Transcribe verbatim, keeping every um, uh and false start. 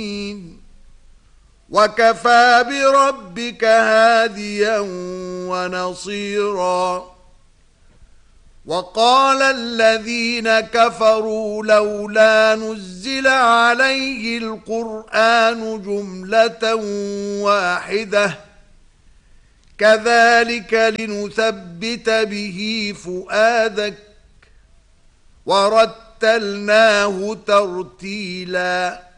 وكفى بربك هاديا ونصيرا. وقال الذين كفروا لولا نزل عليه القرآن جملة واحدة كذلك لنثبت به فؤادك ورتلناه ترتيلا.